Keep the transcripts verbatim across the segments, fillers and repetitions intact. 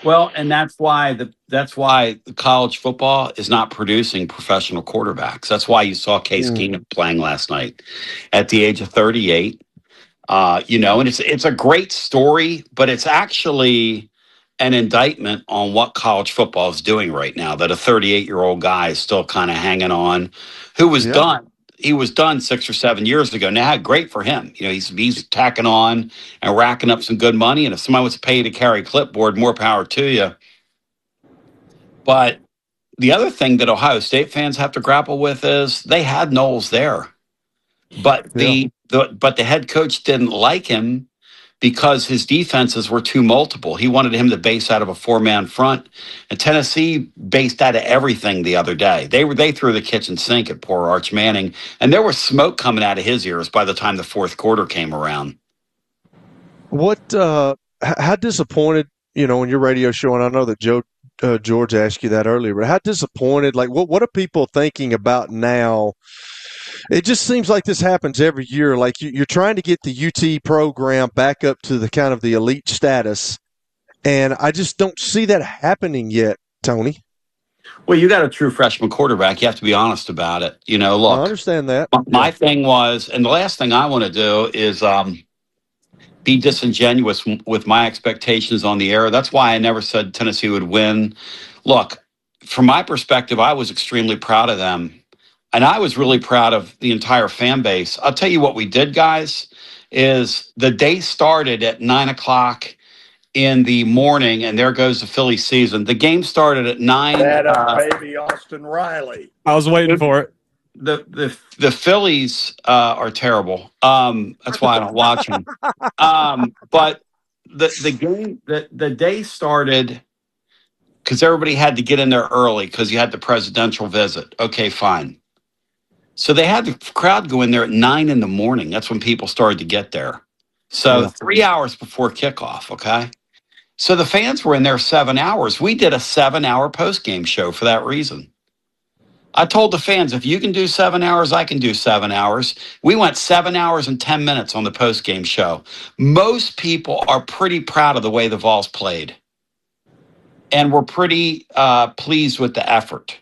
Well, and that's why the that's why the college football is not producing professional quarterbacks. That's why you saw Case Mm, Keenum playing last night at the age of thirty-eight. Uh, you know, and it's it's a great story, but it's actually an indictment on what college football is doing right now. That a thirty-eight year old guy is still kind of hanging on, who was yeah. done. He was done six or seven years ago. Now, great for him. You know, he's he's tacking on and racking up some good money. And if somebody wants to pay you to carry a clipboard, more power to you. But the other thing that Ohio State fans have to grapple with is they had Knowles there, but Yeah. the, the but the head coach didn't like him because his defenses were too multiple. He wanted him to base out of a four man front, and Tennessee based out of everything the other day. They were they threw the kitchen sink at poor Arch Manning, and there was smoke coming out of his ears by the time the fourth quarter came around. What? Uh, h- how disappointed? You know, in your radio show, and I know that Joe uh, George asked you that earlier, but how disappointed? Like, what? What are people thinking about now? It just seems like this happens every year. Like you, you're trying to get the U T program back up to the kind of the elite status, and I just don't see that happening yet, Tony. Well, you got a true freshman quarterback. You have to be honest about it. You know, I look, understand that. my Yeah. thing was, and the last thing I want to do is um, be disingenuous with my expectations on the air. That's why I never said Tennessee would win. Look, from my perspective, I was extremely proud of them. And I was really proud of the entire fan base. I'll tell you what we did, guys, is the day started at nine o'clock in the morning, and there goes the Philly season. The game started at nine. That up, Uh, baby, Austin Riley. I was waiting for it. the the the Phillies uh, are terrible. Um, that's why I don't watch them. Um, but the the game the the day started because everybody had to get in there early because you had the presidential visit. Okay, fine. So they had the crowd go in there at nine in the morning. That's when people started to get there. So Yeah. three hours before kickoff. Okay. So the fans were in there seven hours. We did a seven hour post game show for that reason. I told the fans, if you can do seven hours, I can do seven hours. We went seven hours and ten minutes on the post game show. Most people are pretty proud of the way the Vols played, and we're pretty uh, pleased with the effort.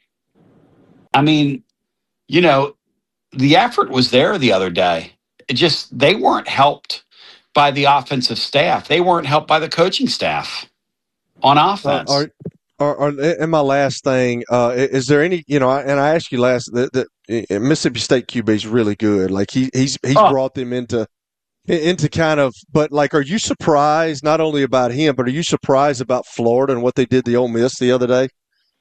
I mean, you know, the effort was there the other day. It just, they weren't helped by the offensive staff. They weren't helped by the coaching staff on Uh, offense. are, are, are, and my last thing, uh, is there any, you know, and I asked you last that, that Mississippi State Q B is really good. Like he, he's, he's Oh, brought them into, into kind of, but like, are you surprised not only about him, but are you surprised about Florida and what they did to Ole Miss the other day?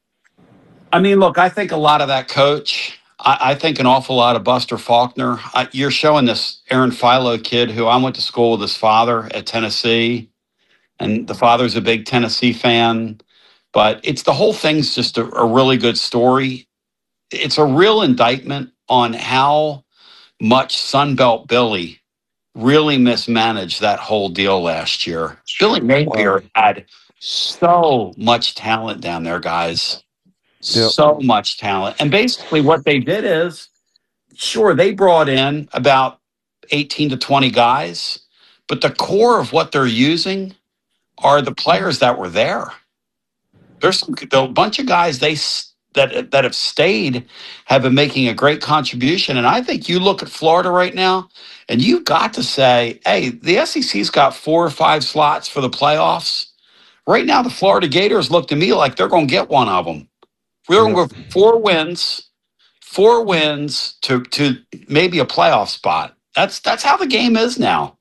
I mean, look, I think a lot of that coach, I, I think an awful lot of Buster Faulkner. I, you're showing this Aaron Philo kid who I went to school with his father at Tennessee, and the father's a big Tennessee fan. But it's the whole thing's just a, a really good story. It's a real indictment on how much Sunbelt Billy really mismanaged that whole deal last year. Billy Wow. Napier had so much talent down there, guys. Yep. So much talent. And basically, what they did is, sure, they brought in about eighteen to twenty guys, but the core of what they're using are the players that were there. There's some, a bunch of guys they that that have stayed have been making a great contribution. And I think you look at Florida right now, and you've got to say, hey, the S E C's got four or five slots for the playoffs. Right now, the Florida Gators look to me like they're going to get one of them. We're going Yep. to go four wins, four wins to to maybe a playoff spot. That's that's how the game is now.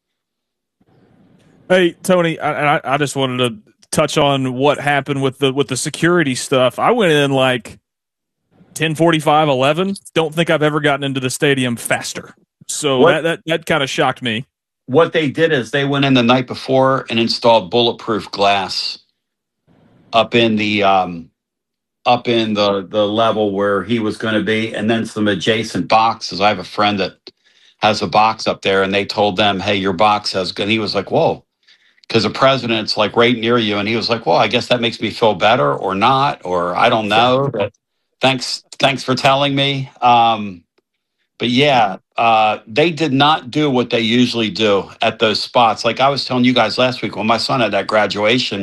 Hey, Tony, I, I, I just wanted to touch on what happened with the with the security stuff. I went in like ten forty-five, eleven. Don't think I've ever gotten into the stadium faster. So What that that, that kind of shocked me. what they did is they went in the night before and installed bulletproof glass up in the um, up in the the level where he was going to be, and then some adjacent boxes. I have a friend that has a box up there, and they told them, "Hey, your box has." And he was like, "Whoa," because the president's like right near you, and he was like, "Well, I guess that makes me feel better, or not, or I don't know." But thanks, thanks for telling me. Um, but yeah, uh, they did not do what they usually do at those spots. Like I was telling you guys last week when my son had that graduation,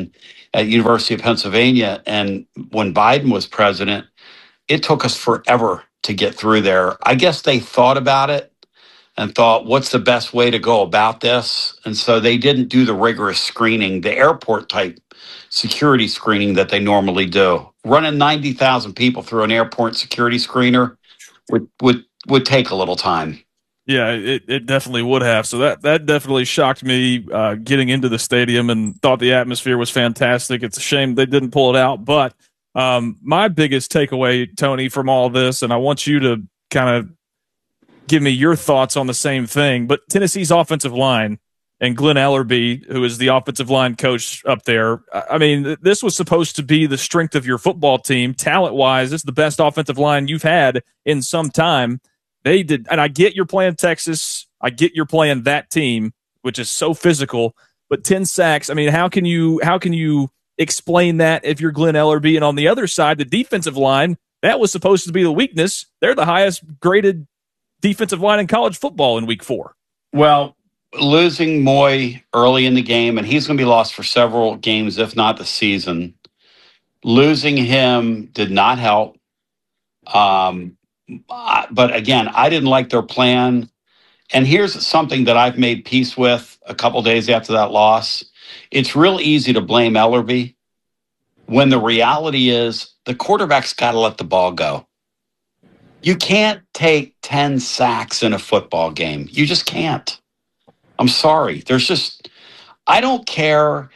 at University of Pennsylvania. And when Biden was president, it took us forever to get through there. I guess they thought about it and thought, what's the best way to go about this? And so they didn't do the rigorous screening, the airport type security screening that they normally do. Running ninety thousand people through an airport security screener would would would take a little time. Yeah, it, it definitely would have. So that that definitely shocked me uh, getting into the stadium and thought the atmosphere was fantastic. It's a shame they didn't pull it out. But um, my biggest takeaway, Tony, from all this, and I want you to kind of give me your thoughts on the same thing, but Tennessee's offensive line and Glenn Ellerbe, who is the offensive line coach up there, I mean, this was supposed to be the strength of your football team. Talent-wise, this is the best offensive line you've had in some time. They did, and I get you're playing Texas. I get you're playing that team, which is so physical, but ten sacks, I mean, how can you how can you explain that if you're Glenn Ellerbe? And on the other side, the defensive line, that was supposed to be the weakness. They're the highest graded defensive line in college football in week four. Well, losing Moy early in the game, and he's going to be lost for several games, if not the season. Losing him did not help. Um, but again, I didn't like their plan. And here's something that I've made peace with a couple days after that loss. It's real easy to blame Ellerbe when the reality is the quarterback's got to let the ball go. You can't take ten sacks in a football game. You just can't. I'm sorry. There's just, I don't care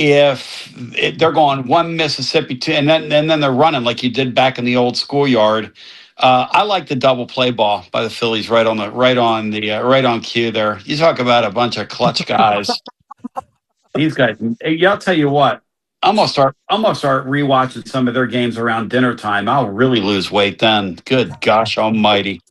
if it, they're going one Mississippi, two, and then and then they're running like you did back in the old schoolyard. Uh, I like the double play ball by the Phillies right on the right on the uh, right on cue there. You talk about a bunch of clutch guys. These guys. Hey, I'll tell you what. I'm gonna start. I'm gonna start rewatching some of their games around dinner time. I'll really lose weight then. Good gosh almighty!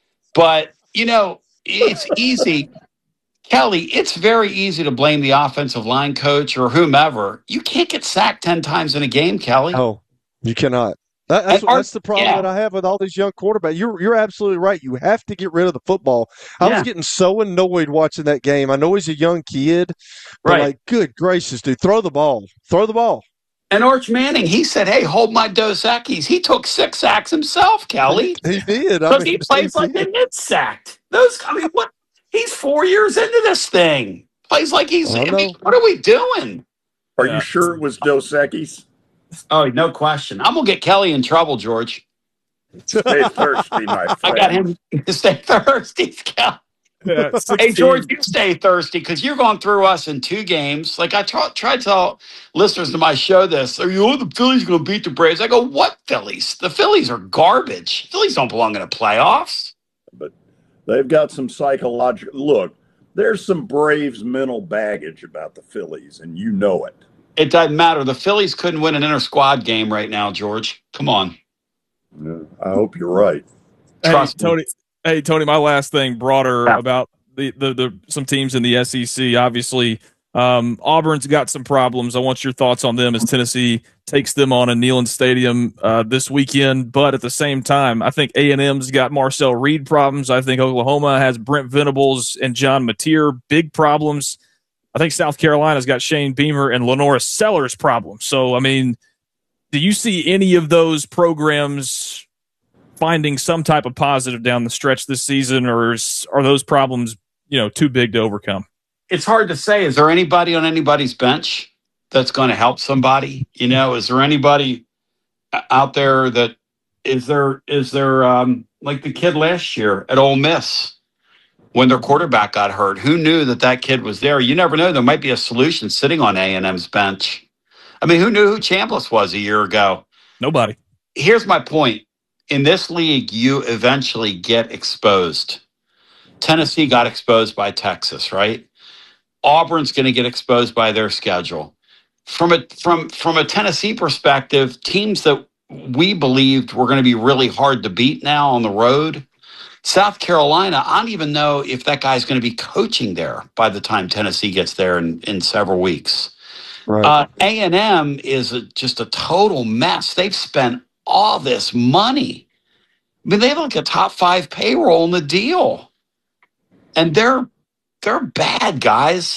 But you know, it's easy, Kelly. It's very easy to blame the offensive line coach or whomever. You can't get sacked ten times in a game, Kelly. Oh, you cannot. That, that's, Our, that's the problem yeah. that I have with all these young quarterbacks. You're you're absolutely right. You have to get rid of the football. I Yeah. was getting so annoyed watching that game. I know he's a young kid, but Right. like, good gracious, dude, throw the ball. Throw the ball. And Arch Manning, he said, "Hey, hold my Dos Equis." He took six sacks himself, Kelly. He did. I Because mean, he plays he like did. they get sacked. Those, I mean, what? He's four years into this thing. Plays like he's. I I mean, know. what are we doing? Are Yeah. you sure it was Dos Equis? Oh, no question. I'm gonna get Kelly in trouble, George. Stay thirsty, my friend. I got him to stay thirsty, Kelly. Yeah, Hey, sixteen. George, you stay thirsty because you're going through us in two games. Like I try, try to tell listeners to my show this. Are you oh, the Phillies going to beat the Braves? I go, what Phillies? The Phillies are garbage. Phillies don't belong in the playoffs. But they've got some psychological. Look, there's some Braves mental baggage about the Phillies, and you know it. It doesn't matter. The Phillies couldn't win an inter-squad game right now, George. Come on. Yeah, I hope you're right. Hey, Trust me. Tony. Hey, Tony. My last thing, broader Yeah. about the, the the some teams in the S E C. Obviously, um, Auburn's got some problems. I want your thoughts on them as Tennessee takes them on in Neyland Stadium uh, this weekend. But at the same time, I think A and M's got Marcel Reed problems. I think Oklahoma has Brent Venables and John Mateer, big problems. I think South Carolina's got Shane Beamer and Lenora Sellers problems. So, I mean, do you see any of those programs finding some type of positive down the stretch this season, or is, are those problems, you know, too big to overcome? It's hard to say. Is there anybody on anybody's bench that's going to help somebody? You know, is there anybody out there that is there? Is there um, like the kid last year at Ole Miss when their quarterback got hurt? Who knew that that kid was there? You never know. There might be a solution sitting on A and M's bench. I mean, who knew who Chambliss was a year ago? Nobody. Here's my point. In this league, you eventually get exposed. Tennessee got exposed by Texas, right? Auburn's going to get exposed by their schedule. From a from from a Tennessee perspective, teams that we believed were going to be really hard to beat now on the road. South Carolina, I don't even know if that guy's going to be coaching there by the time Tennessee gets there in, in several weeks. Right. Uh, A and M is a, just a total mess. They've spent all this money. I mean, they have like a top five payroll in the deal. And they're they're bad, guys.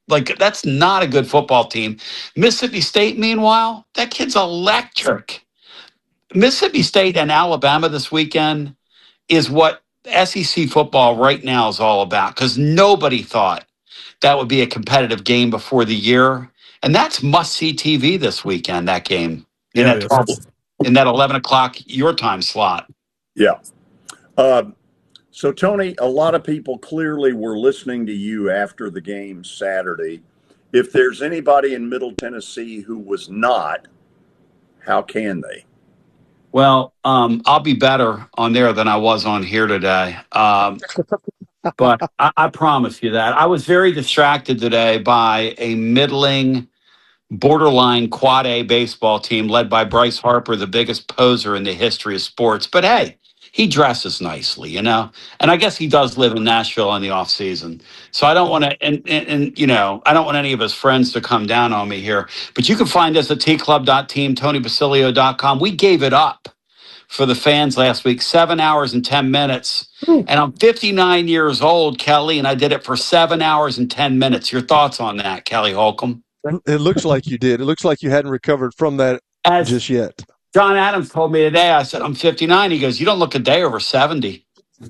Like, that's not a good football team. Mississippi State, meanwhile, that kid's electric. Mississippi State and Alabama this weekend is what S E C football right now is all about, because nobody thought that would be a competitive game before the year. And that's must-see T V this weekend, that game, in, Yeah, that, it twelve, is. in that eleven o'clock your time slot. Yeah. Uh, so, Tony, a lot of people clearly were listening to you after the game Saturday. If there's anybody in Middle Tennessee who was not, how can they? Well, um, I'll be better on there than I was on here today. Um, but I, I promise you that. I was very distracted today by a middling, borderline quad A baseball team led by Bryce Harper, the biggest poser in the history of sports. But hey, he dresses nicely, you know, and I guess he does live in Nashville in the off season. So I don't want to, and, and, and, you know, I don't want any of his friends to come down on me here, but you can find us at t club dot team, tony basilio dot com. We gave it up for the fans last week, seven hours and ten minutes. And I'm fifty-nine years old, Kelly, and I did it for seven hours and ten minutes. Your thoughts on that, Kelly Holcomb? It looks like you did. It looks like you hadn't recovered from that As just yet. John Adams told me today, I said, I'm fifty-nine. He goes, you don't look a day over seventy.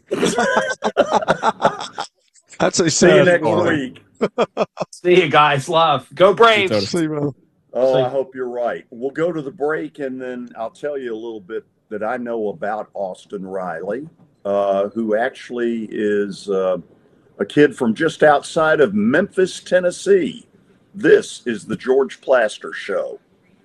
I'd say See you seven. next week. See you guys. Love. Go Braves. See you, brother. Oh, I hope you're right. We'll go to the break, and then I'll tell you a little bit that I know about Austin Riley, uh, who actually is uh, a kid from just outside of Memphis, Tennessee. This is the George Plaster Show.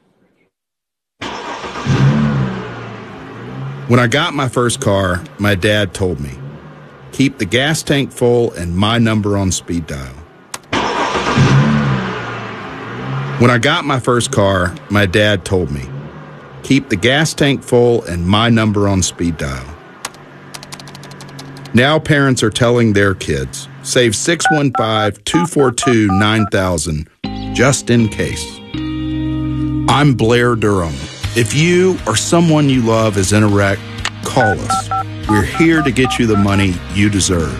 When I got my first car, my dad told me, keep the gas tank full and my number on speed dial. When I got my first car, my dad told me, keep the gas tank full and my number on speed dial. Now parents are telling their kids, save six one five, two four two, nine thousand just in case. I'm Blair Durham. If you or someone you love is in a wreck, call us. We're here to get you the money you deserve.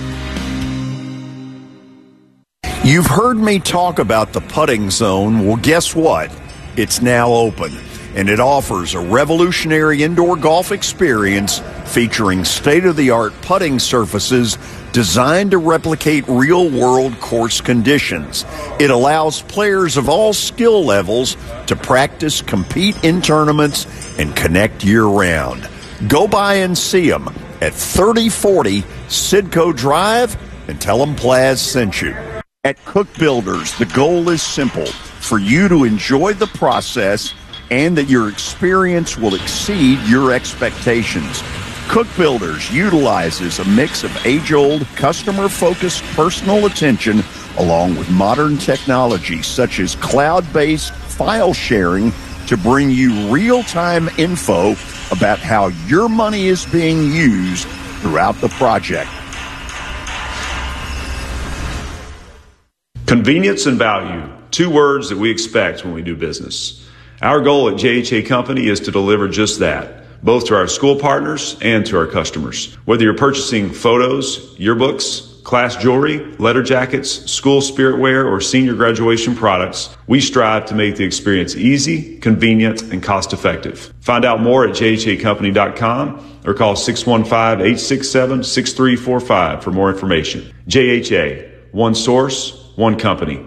You've heard me talk about the Putting Zone. Well, guess what? It's now open, and it offers a revolutionary indoor golf experience featuring state-of-the-art putting surfaces designed to replicate real-world course conditions. It allows players of all skill levels to practice, compete in tournaments, and connect year-round. Go by and see them at thirty forty Sidco Drive and tell them Plaz sent you. At Cook Builders, the goal is simple, for you to enjoy the process and that your experience will exceed your expectations. Cook Builders utilizes a mix of age-old, customer-focused personal attention along with modern technology such as cloud-based file sharing to bring you real-time info about how your money is being used throughout the project. Convenience and value, two words that we expect when we do business. Our goal at J H A Company is to deliver just that, both to our school partners and to our customers. Whether you're purchasing photos, yearbooks, class jewelry, letter jackets, school spirit wear, or senior graduation products, we strive to make the experience easy, convenient, and cost-effective. Find out more at j h a company dot com or call six one five, eight six seven, six three four five for more information. J H A, one source, one company.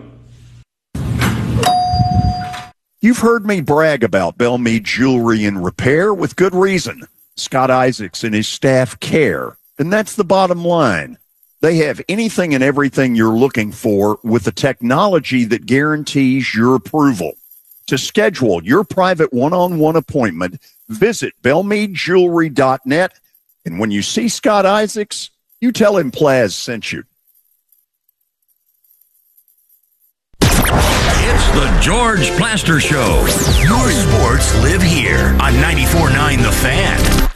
You've heard me brag about Belmead Jewelry and Repair with good reason. Scott Isaacs and his staff care, and that's the bottom line. They have anything and everything you're looking for with the technology that guarantees your approval. To schedule your private one-on-one appointment, visit belmead jewelry dot net, and when you see Scott Isaacs, you tell him Plaz sent you. It's the George Plaster Show. Your sports live here on ninety-four point nine The Fan.